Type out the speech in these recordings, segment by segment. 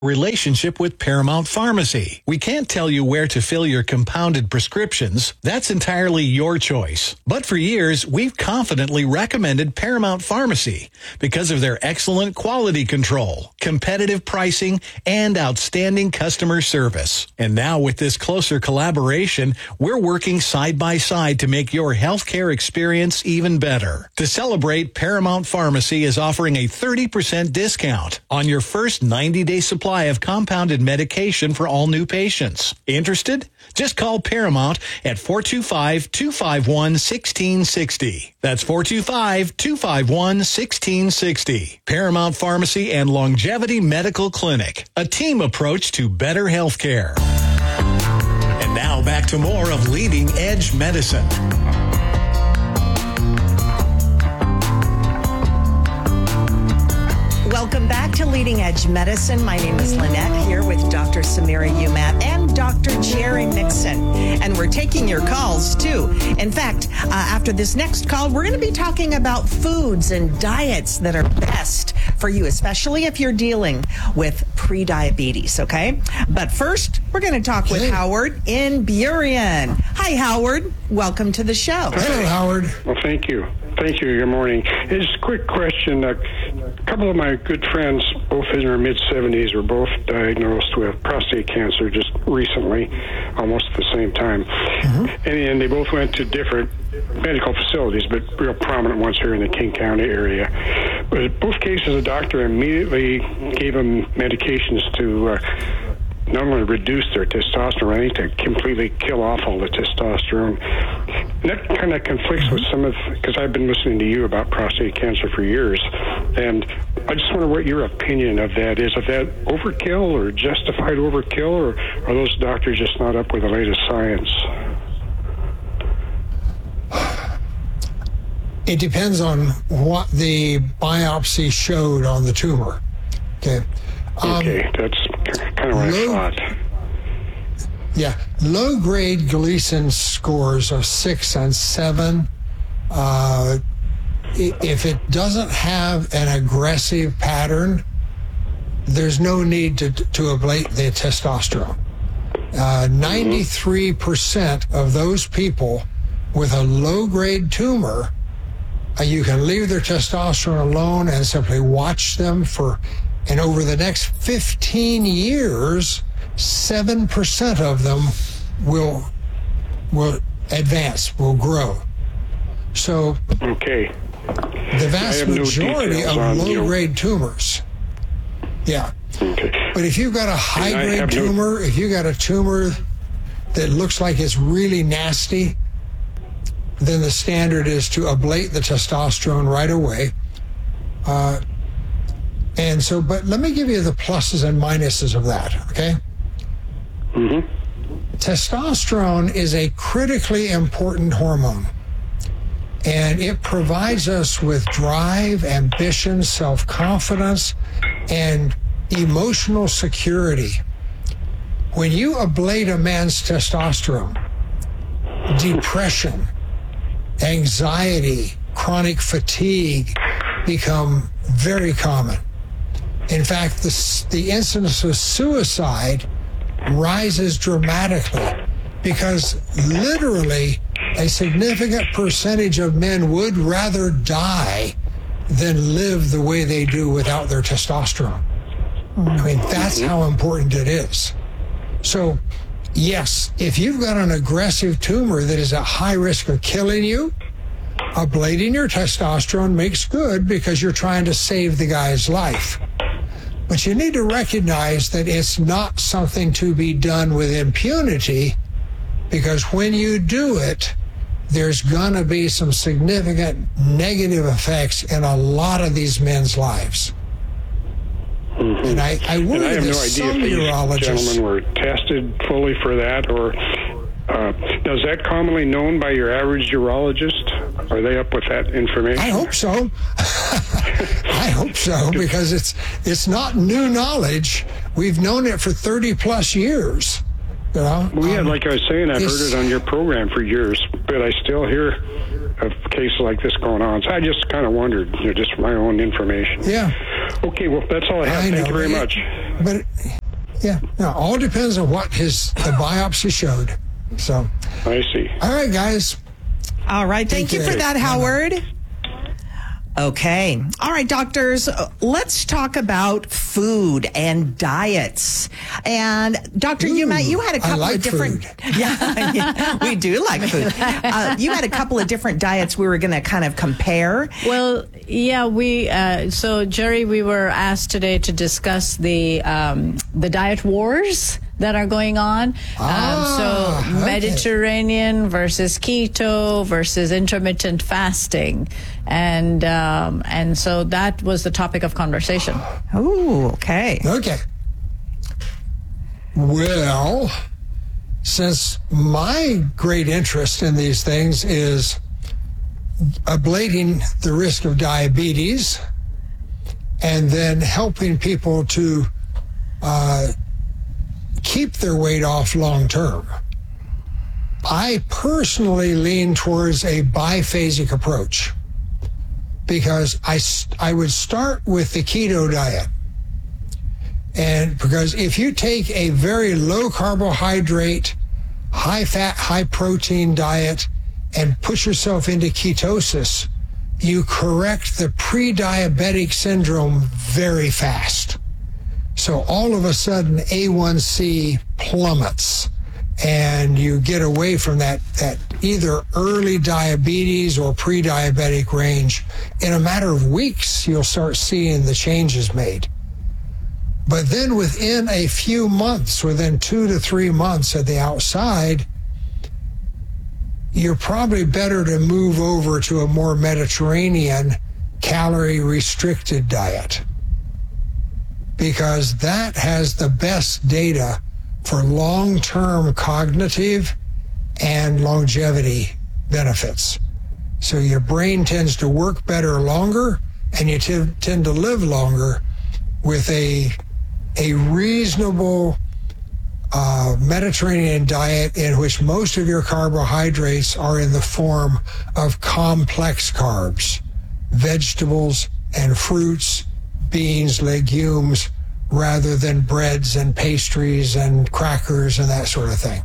Relationship with Paramount Pharmacy. We can't tell you where to fill your compounded prescriptions. That's entirely your choice. But for years, we've confidently recommended Paramount Pharmacy because of their excellent quality control, competitive pricing, and outstanding customer service. And now with this closer collaboration, we're working side by side to make your healthcare experience even better. To celebrate, Paramount Pharmacy is offering a 30% discount on your first 90-day supply of compounded medication for all new patients. Interested? Just call Paramount at 425-251-1660. That's 425-251-1660. Paramount Pharmacy and Longevity Medical Clinic. A team approach to better health care. And now back to more of Leading Edge Medicine. Welcome back to Leading Edge Medicine. My name is Lynette, here with Dr. Samira Umat and Dr. Jerry Mixon. And we're taking your calls, too. In fact, after this next call, we're going to be talking about foods and diets that are best for you, especially if you're dealing with prediabetes, okay? But first, we're going to talk with Howard in Burien. Hi, Howard. Welcome to the show. Hello, Howard. Well, thank you. Thank you. Good morning. Just a quick question. A couple of my good friends, both in their mid-70s, were both diagnosed with prostate cancer just recently, almost at the same time. Mm-hmm. And they both went to different medical facilities, but real prominent ones here in the King County area. But in both cases, the doctor immediately gave them medications to not only reduce their testosterone, I think to completely kill off all the testosterone. And that kind of conflicts with some of, because I've been listening to you about prostate cancer for years, and I just wonder what your opinion of that is. Is that overkill or justified overkill, or are those doctors just not up with the latest science? It depends on what the biopsy showed on the tumor. Okay. Okay, that's kind of what I thought. Yeah, low-grade Gleason scores of 6 and 7. If it doesn't have an aggressive pattern, there's no need to ablate the testosterone. 93% of those people with a low-grade tumor, you can leave their testosterone alone and simply watch them and over the next 15 years, 7% of them will advance, will grow. So, okay, the vast majority of low-grade tumors. Yeah. Okay. But if you've got a high-grade tumor, if you've got a tumor that looks like it's really nasty, then the standard is to ablate the testosterone right away. But let me give you the pluses and minuses of that, okay? Mm-hmm. Testosterone is a critically important hormone, and it provides us with drive, ambition, self-confidence, and emotional security. When you ablate a man's testosterone, depression, anxiety, chronic fatigue become very common. In fact, the incidence of suicide rises dramatically because literally a significant percentage of men would rather die than live the way they do without their testosterone. I mean, that's how important it is. So, yes, if you've got an aggressive tumor that is at high risk of killing you, ablating your testosterone makes good because you're trying to save the guy's life. But you need to recognize that it's not something to be done with impunity, because when you do it, there's going to be some significant negative effects in a lot of these men's lives. Mm-hmm. And I worry I have that no idea some if these urologists... gentlemen were tested fully for that, or now, is that commonly known by your average urologist? Are they up with that information? I hope so. I hope so, because it's not new knowledge. We've known it for 30 plus years. You know? Well, yeah, like I was saying, I've heard it on your program for years, but I still hear of cases like this going on. So I just kind of wondered, just for my own information. Yeah. Okay, well, that's all I have. Thank you very much. But, yeah, no, all depends on what the biopsy showed. So. I see. All right, guys. All right. Thank you for that, Howard. Okay. All right, doctors, let's talk about food and diets. And Dr. Umat, you had a couple of different... Yeah, we do like food. You had a couple of different diets we were going to kind of compare. Well, yeah, so Jerry, we were asked today to discuss the diet wars that are going on. Mediterranean versus keto versus intermittent fasting. And so that was the topic of conversation. Oh, okay. Okay. Well, since my great interest in these things is ablating the risk of diabetes and then helping people to keep their weight off long term, I personally lean towards a biphasic approach, because I would start with the keto diet. And because if you take a very low carbohydrate, high fat, high protein diet and push yourself into ketosis, you correct the pre-diabetic syndrome very fast. So all of a sudden A1C plummets and you get away from that either early diabetes or pre-diabetic range. In a matter of weeks, you'll start seeing the changes made. But then within a few months, within 2 to 3 months at the outside, you're probably better to move over to a more Mediterranean calorie-restricted diet, because that has the best data for long-term cognitive and longevity benefits. So your brain tends to work better longer, and you tend to live longer with a reasonable Mediterranean diet in which most of your carbohydrates are in the form of complex carbs, vegetables and fruits, beans, legumes, rather than breads and pastries and crackers and that sort of thing.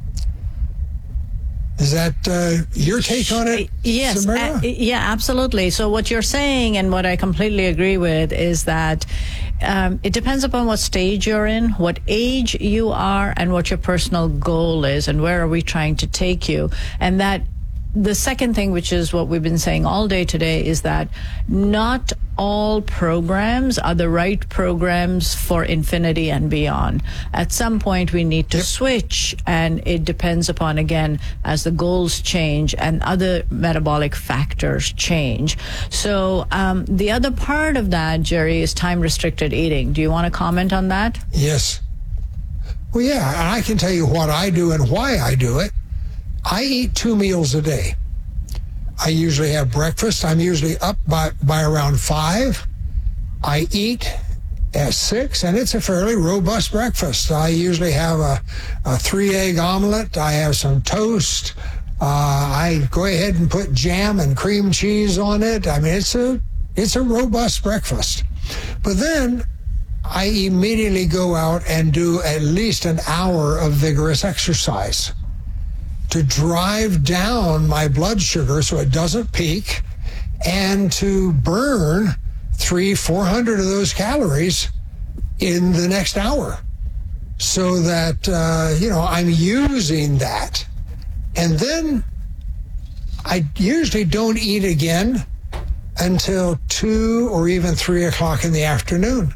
Is that your take on it? Yes, yeah, absolutely. So what you're saying, and what I completely agree with, is that it depends upon what stage you're in, what age you are, and what your personal goal is, and where are we trying to take you. And that the second thing, which is what we've been saying all day today, is that not all programs are the right programs for infinity and beyond. At some point, we need to switch, and it depends upon, again, as the goals change and other metabolic factors change. So the other part of that, Jerry, is time-restricted eating. Do you want to comment on that? Yes. Well, yeah, and I can tell you what I do and why I do it. I eat 2 meals a day. I usually have breakfast. I'm usually up by around 5. I eat at 6, and it's a fairly robust breakfast. I usually have a 3-egg omelet. I have some toast. I go ahead and put jam and cream cheese on it. I mean, it's a robust breakfast. But then I immediately go out and do at least an hour of vigorous exercise to drive down my blood sugar so it doesn't peak, and to burn 300-400 of those calories in the next hour, so that I'm using that. And then I usually don't eat again until 2 or even 3 o'clock in the afternoon.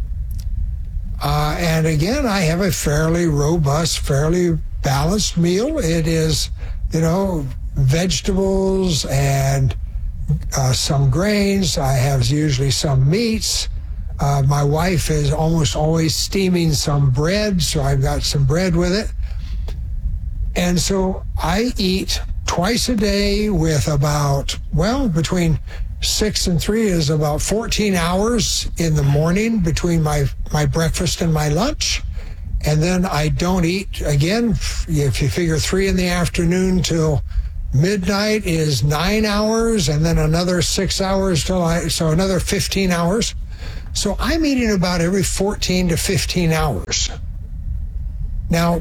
And again, I have a fairly robust, fairly balanced meal. It is, vegetables and some grains. I have usually some meats. My wife is almost always steaming some bread, so I've got some bread with it. And so I eat twice a day with between 6 and 3 is about 14 hours in the morning between my breakfast and my lunch. And then I don't eat again. If you figure 3 in the afternoon till midnight is 9 hours, and then another 6 hours so another 15 hours. So I'm eating about every 14 to 15 hours. Now,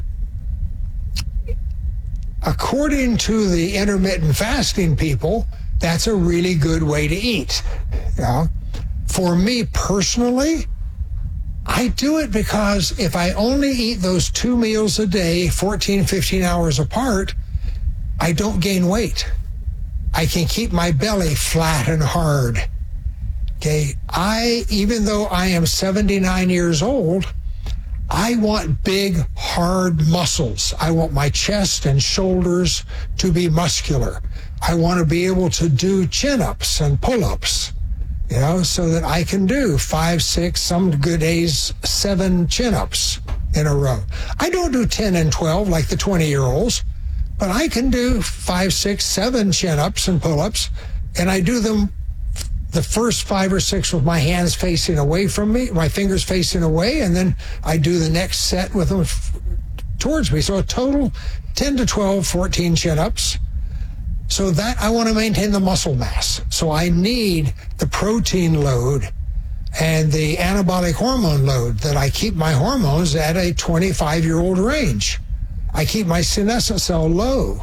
according to the intermittent fasting people, that's a really good way to eat. Yeah. For me personally, I do it because if I only eat those 2 meals a day, 14, 15 hours apart, I don't gain weight. I can keep my belly flat and hard. Okay. Even though I am 79 years old, I want big, hard muscles. I want my chest and shoulders to be muscular. I want to be able to do chin-ups and pull-ups, so that I can do 5, 6, some good days, 7 chin-ups in a row. I don't do 10 and 12 like the 20-year-olds, but I can do 5, 6, 7 chin-ups and pull-ups, and I do them the first 5 or 6 with my hands facing away from me, my fingers facing away, and then I do the next set with them towards me. So a total 10 to 12, 14 chin-ups. So that I want to maintain the muscle mass. So I need the protein load and the anabolic hormone load that I keep my hormones at a 25-year-old range. I keep my senescent cell low.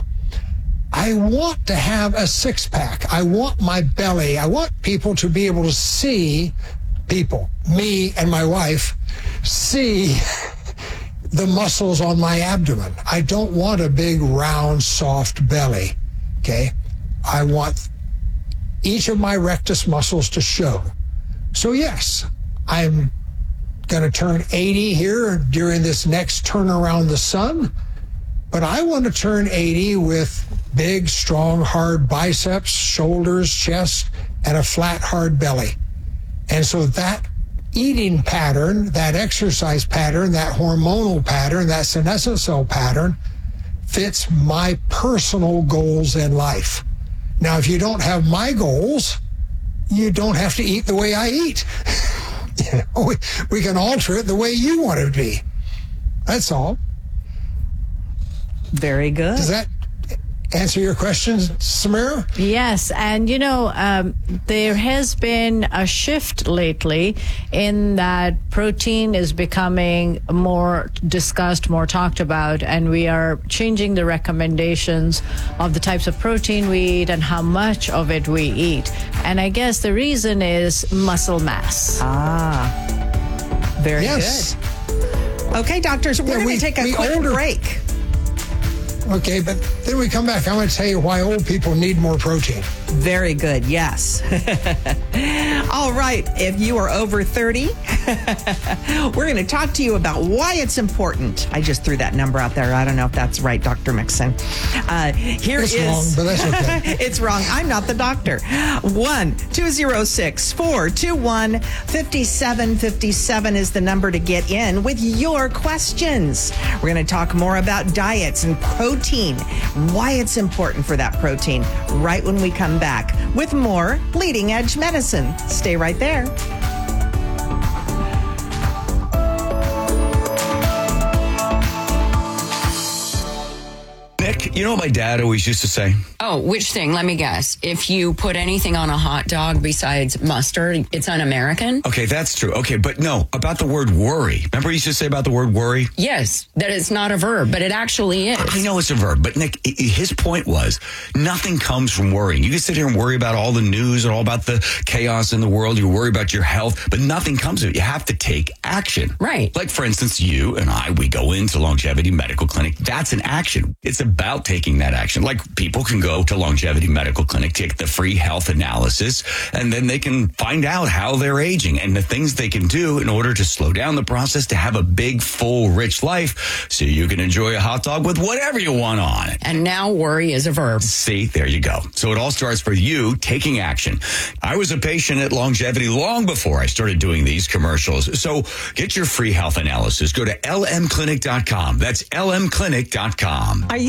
I want to have a six-pack. I want my belly. I want people to be able to see people, me and my wife, see the muscles on my abdomen. I don't want a big, round, soft belly, okay? I want each of my rectus muscles to show. So yes, I'm going to turn 80 here during this next turn around the sun, but I want to turn 80 with big, strong, hard biceps, shoulders, chest, and a flat, hard belly. And so that eating pattern, that exercise pattern, that hormonal pattern, that senescent cell pattern fits my personal goals in life. Now, if you don't have my goals, you don't have to eat the way I eat. We can alter it the way you want it to be. That's all. Very good. Does that answer your question, Samira? Yes. And, there has been a shift lately in that protein is becoming more discussed, more talked about, and we are changing the recommendations of the types of protein we eat and how much of it we eat. And I guess the reason is muscle mass. Very yes. good. Okay, doctors, we're going to take a quick break. Okay, but then we come back. I'm going to tell you why old people need more protein. Very good, yes. All right, if you are over 30, we're going to talk to you about why it's important. I just threw that number out there. I don't know if that's right, Dr. Mixon. It's wrong, but that's okay. It's wrong. I'm not the doctor. 1-206-421-5757 is the number to get in with your questions. We're going to talk more about diets and protein, why it's important for that protein, right when we come back with more Leading Edge Medicine. Stay right there. Nick, you know what my dad always used to say? Oh, which thing? Let me guess. If you put anything on a hot dog besides mustard, it's un-American? Okay, that's true. Okay, but no, about the word worry. Remember he used to say about the word worry? Yes, that it's not a verb, but it actually is. I know it's a verb, but Nick, his point was nothing comes from worrying. You can sit here and worry about all the news and all about the chaos in the world. You worry about your health, but nothing comes of it. You have to take action. Right. Like, for instance, you and I, we go into Longevity Medical Clinic. That's an action. It's about taking that action. Like, people can go to Longevity Medical Clinic, take the free health analysis, and then they can find out how they're aging and the things they can do in order to slow down the process to have a big, full, rich life so you can enjoy a hot dog with whatever you want on it. And now worry is a verb. See, there you go. So it all starts with you taking action. I was a patient at Longevity long before I started doing these commercials. So get your free health analysis. Go to lmclinic.com. That's lmclinic.com. Are you ready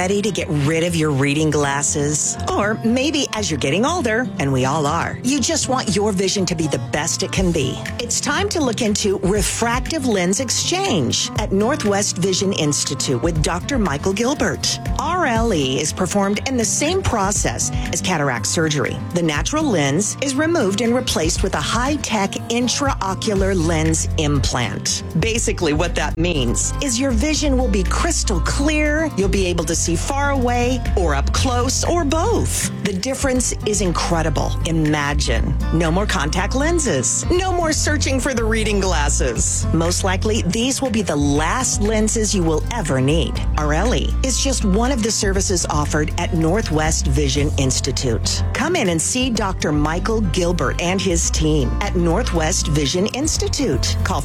ready to get rid of your reading glasses? Or maybe as you're getting older, and we all are, you just want your vision to be the best it can be. It's time to look into refractive lens exchange at Northwest Vision Institute with Dr. Michael Gilbert. RLE is performed in the same process as cataract surgery. The natural lens is removed and replaced with a high-tech intraocular lens implant. Basically, what that means is your vision will be crystal clear, you'll be able to see far away or up close or both. The difference is incredible. Imagine. No more contact lenses. No more searching for the reading glasses. Most likely, these will be the last lenses you will ever need. RLE is just one of the services offered at Northwest Vision Institute. Come in and see Dr. Michael Gilbert and his team at Northwest Vision Institute. Call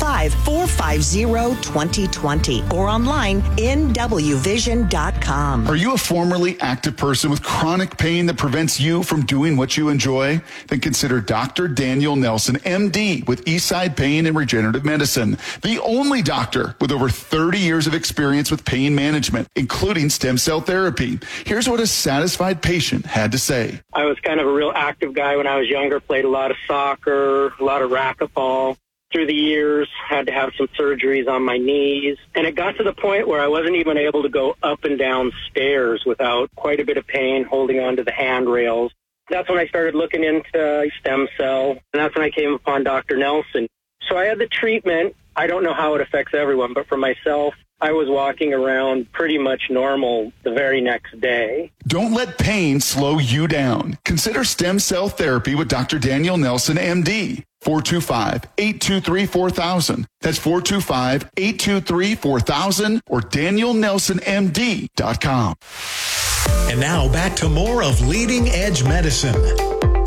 425-450-2020 or online nwvision.com. Are you a formerly active person with chronic pain that prevents you from doing what you enjoy? Then consider Dr. Daniel Nelson, MD, with Eastside Pain and Regenerative Medicine, the only doctor with over 30 years of experience with pain management, including stem cell therapy. Here's what a satisfied patient had to say. I was kind of a real active guy when I was younger, played a lot of soccer, a lot of racquetball. Through the years, had to have some surgeries on my knees. And it got to the point where I wasn't even able to go up and down stairs without quite a bit of pain holding onto the handrails. That's when I started looking into stem cell, and that's when I came upon Dr. Nelson. So I had the treatment. I don't know how it affects everyone, but for myself, I was walking around pretty much normal the very next day. Don't let pain slow you down. Consider stem cell therapy with Dr. Daniel Nelson, MD. 425-823-4000. That's 425-823-4000 or DanielNelsonMD.com. And now back to more of Leading Edge Medicine.